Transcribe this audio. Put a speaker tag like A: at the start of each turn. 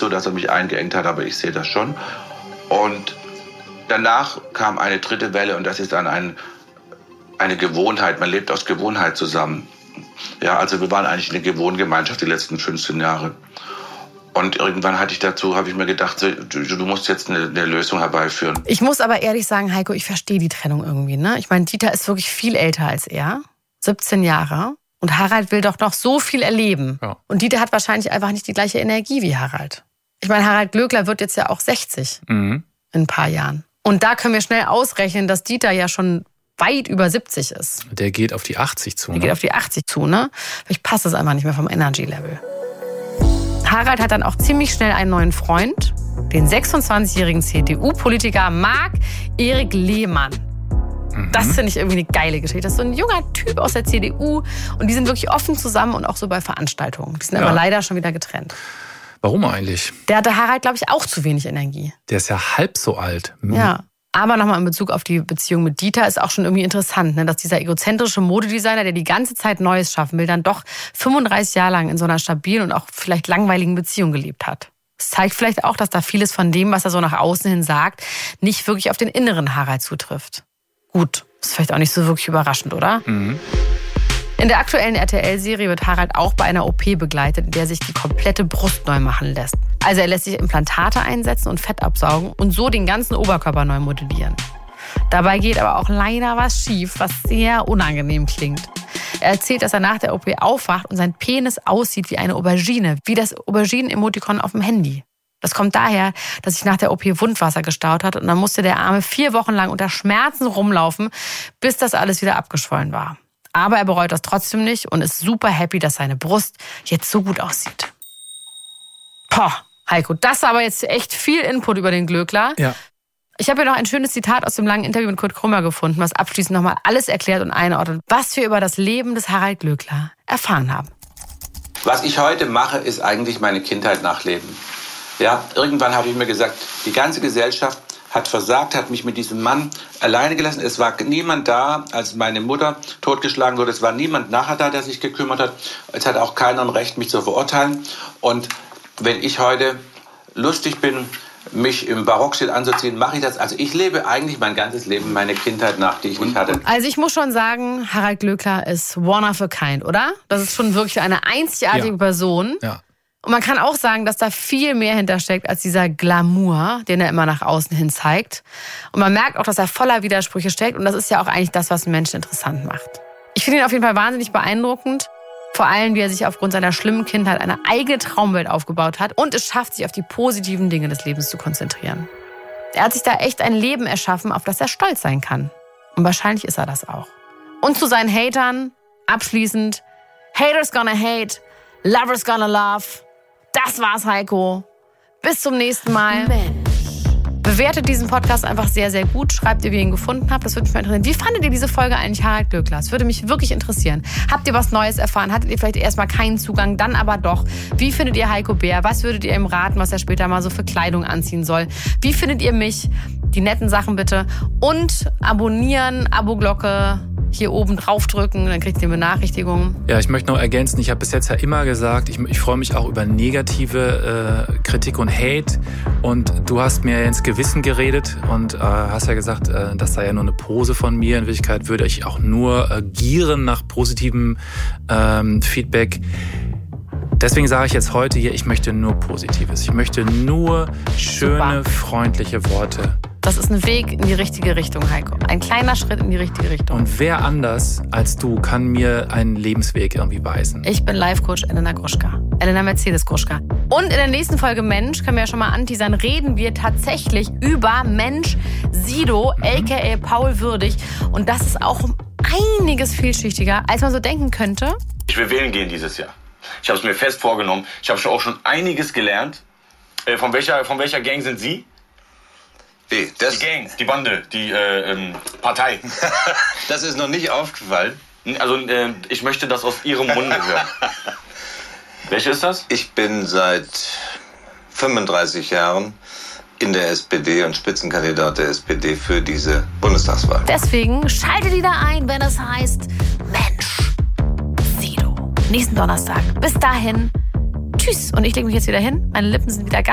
A: so, dass er mich eingeengt hat, aber ich sehe das schon. Und danach kam eine dritte Welle und das ist dann eine Gewohnheit. Man lebt aus Gewohnheit zusammen. Ja, also wir waren eigentlich eine Gewohngemeinschaft die letzten 15 Jahre. Und irgendwann habe ich mir gedacht, du musst jetzt eine Lösung herbeiführen.
B: Ich muss aber ehrlich sagen, Heiko, ich verstehe die Trennung irgendwie, ne? Ich meine, Dieter ist wirklich viel älter als er, 17 Jahre. Und Harald will doch noch so viel erleben. Ja. Und Dieter hat wahrscheinlich einfach nicht die gleiche Energie wie Harald. Ich meine, Harald Glöckler wird jetzt ja auch 60 in ein paar Jahren. Und da können wir schnell ausrechnen, dass Dieter ja schon weit über 70 ist.
C: Der geht auf die 80 zu, ne?
B: Der geht auf die 80 zu, ne? Vielleicht passt das einfach nicht mehr vom Energy-Level. Harald hat dann auch ziemlich schnell einen neuen Freund, den 26-jährigen CDU-Politiker Marc-Erik Lehmann. Das finde ich irgendwie eine geile Geschichte. Das ist so ein junger Typ aus der CDU und die sind wirklich offen zusammen und auch so bei Veranstaltungen. Die sind aber leider schon wieder getrennt.
C: Warum eigentlich?
B: Der hatte Harald, glaube ich, auch zu wenig Energie.
C: Der ist ja halb so alt.
B: Ja. Aber nochmal in Bezug auf die Beziehung mit Dieter ist auch schon irgendwie interessant, ne, dass dieser egozentrische Modedesigner, der die ganze Zeit Neues schaffen will, dann doch 35 Jahre lang in so einer stabilen und auch vielleicht langweiligen Beziehung gelebt hat. Das zeigt vielleicht auch, dass da vieles von dem, was er so nach außen hin sagt, nicht wirklich auf den inneren Harald zutrifft. Gut, ist vielleicht auch nicht so wirklich überraschend, oder? Mhm. In der aktuellen RTL-Serie wird Harald auch bei einer OP begleitet, in der sich die komplette Brust neu machen lässt. Also er lässt sich Implantate einsetzen und Fett absaugen und so den ganzen Oberkörper neu modellieren. Dabei geht aber auch leider was schief, was sehr unangenehm klingt. Er erzählt, dass er nach der OP aufwacht und sein Penis aussieht wie eine Aubergine, wie das Auberginen-Emotikon auf dem Handy. Das kommt daher, dass sich nach der OP Wundwasser gestaut hat und dann musste der Arme 4 Wochen lang unter Schmerzen rumlaufen, bis das alles wieder abgeschwollen war. Aber er bereut das trotzdem nicht und ist super happy, dass seine Brust jetzt so gut aussieht. Boah, Heiko, das war aber jetzt echt viel Input über den Glöckler.
C: Ja.
B: Ich habe hier noch ein schönes Zitat aus dem langen Interview mit Kurt Krömer gefunden, was abschließend nochmal alles erklärt und einordnet, was wir über das Leben des Harald Glöckler erfahren haben.
A: Was ich heute mache, ist eigentlich meine Kindheit nachleben. Ja, irgendwann habe ich mir gesagt, die ganze Gesellschaft hat versagt, hat mich mit diesem Mann alleine gelassen. Es war niemand da, als meine Mutter totgeschlagen wurde. Es war niemand nachher da, der sich gekümmert hat. Es hat auch keiner ein Recht, mich zu verurteilen. Und wenn ich heute lustig bin, mich im Barockstil anzuziehen, mache ich das. Also ich lebe eigentlich mein ganzes Leben, meine Kindheit nach, die ich nicht hatte.
B: Also ich muss schon sagen, Harald Glöckler ist one of a kind, oder? Das ist schon wirklich eine einzigartige Person.
C: Ja.
B: Und man kann auch sagen, dass da viel mehr hintersteckt als dieser Glamour, den er immer nach außen hin zeigt. Und man merkt auch, dass er voller Widersprüche steckt. Und das ist ja auch eigentlich das, was einen Menschen interessant macht. Ich finde ihn auf jeden Fall wahnsinnig beeindruckend. Vor allem, wie er sich aufgrund seiner schlimmen Kindheit eine eigene Traumwelt aufgebaut hat und es schafft, sich auf die positiven Dinge des Lebens zu konzentrieren. Er hat sich da echt ein Leben erschaffen, auf das er stolz sein kann. Und wahrscheinlich ist er das auch. Und zu seinen Hatern, abschließend, Haters gonna hate, lovers gonna love. Das war's, Heiko. Bis zum nächsten Mal. Bewertet diesen Podcast einfach sehr, sehr gut. Schreibt ihr, wie ihr ihn gefunden habt. Das würde mich mal interessieren. Wie fandet ihr diese Folge eigentlich, Harald Glöckler? Das würde mich wirklich interessieren. Habt ihr was Neues erfahren? Hattet ihr vielleicht erstmal keinen Zugang, dann aber doch? Wie findet ihr Heiko Bär? Was würdet ihr ihm raten, was er später mal so für Kleidung anziehen soll? Wie findet ihr mich? Die netten Sachen bitte. Und abonnieren, Abo-Glocke hier oben draufdrücken, dann kriegt ihr Benachrichtigungen.
C: Ja, ich möchte noch ergänzen, ich habe bis jetzt ja immer gesagt, ich freue mich auch über negative Kritik und Hate. Und du hast mir ins Gewissen geredet und hast ja gesagt, das sei ja nur eine Pose von mir. In Wirklichkeit würde ich auch nur gieren nach positivem Feedback. Deswegen sage ich jetzt heute hier, ich möchte nur Positives. Ich möchte nur schöne, freundliche Worte.
B: Das ist ein Weg in die richtige Richtung, Heiko. Ein kleiner Schritt in die richtige Richtung.
C: Und wer anders als du kann mir einen Lebensweg irgendwie weisen?
B: Ich bin Life-Coach Elena Gruschka. Elena Mercedes Gruschka. Und in der nächsten Folge Mensch, können wir ja schon mal anteasern, reden wir tatsächlich über Mensch Sido, a.k.a. Paul Würdig. Und das ist auch um einiges vielschichtiger, als man so denken könnte.
D: Ich will wählen gehen dieses Jahr. Ich habe es mir fest vorgenommen. Ich habe auch schon einiges gelernt. Von welcher Gang sind Sie?
E: Die
D: Gang, die Bande, die Partei.
E: Das ist noch nicht aufgefallen.
D: Also ich möchte das aus Ihrem Munde hören. Welche ist das?
E: Ich bin seit 35 Jahren in der SPD und Spitzenkandidat der SPD für diese Bundestagswahl.
B: Deswegen schaltet wieder ein, wenn es heißt Mensch Sido. Nächsten Donnerstag. Bis dahin. Tschüss. Und ich lege mich jetzt wieder hin. Meine Lippen sind wieder ganz